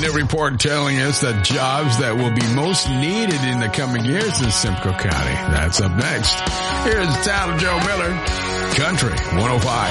new report telling us that jobs that will be most needed in the coming years in Simcoe County. That's up next. Here's the town of Joe Miller, Country 105.